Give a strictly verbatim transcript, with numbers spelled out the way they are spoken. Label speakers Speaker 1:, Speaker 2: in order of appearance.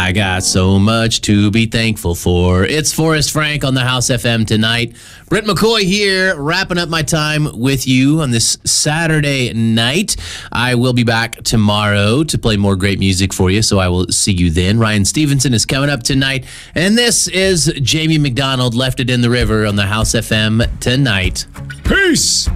Speaker 1: I got so much to be thankful for. It's Forrest Frank on the House F M tonight. Brent McCoy here, wrapping up my time with you on this Saturday night. I will be back tomorrow to play more great music for you, so I will see you then. Ryan Stevenson is coming up tonight, and this is Jamie McDonald, Left It in the River on the House F M tonight.
Speaker 2: Peace!